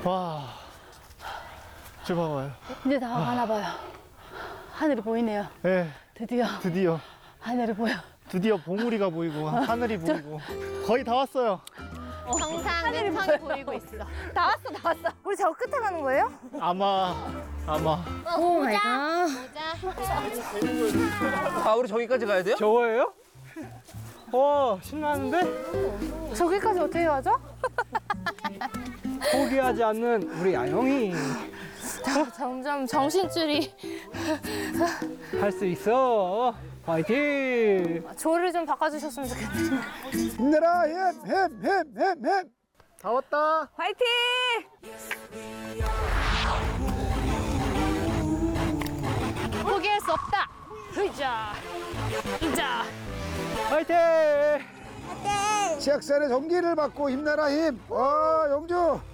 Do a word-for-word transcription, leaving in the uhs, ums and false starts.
와, 저 봐봐요. 이제 다 가나 봐요. 하늘이 보이네요. 네, 드디어 드디어. 하늘이 보여. 드디어 봉우리가 보이고 하늘이 보이고 거의 다 왔어요. 정상 맨천이 보이고 있어. 다 왔어, 다 왔어. 우리 저 끝에 가는 거예요? 아마 아마 오 마이 갓. 아, 우리 저기까지 가야 돼요? 저거예요? 와, 신나는데? 저기까지 어떻게 가죠? 포기하지 않는 우리 아영이 점점 정신줄이. 할 수 있어. 화이팅! 조를 좀 바꿔주셨으면 좋겠네요. 힘내라 힘 힘 힘 힘 힘. 다 왔다. 화이팅! 포기할 수 없다. 의자, 의자. 화이팅! 시작선의 전기를 받고 힘내라 힘. 와 영주